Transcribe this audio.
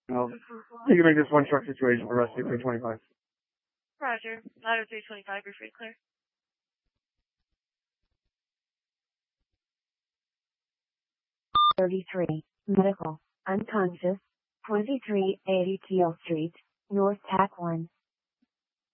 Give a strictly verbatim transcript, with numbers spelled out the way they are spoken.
Um, you can make this one truck situation for rescue three twenty-five. Roger. Ladder three twenty-five, you're free to clear. thirty-three, medical, unconscious, twenty-three eighty Teal Street, North Tack one.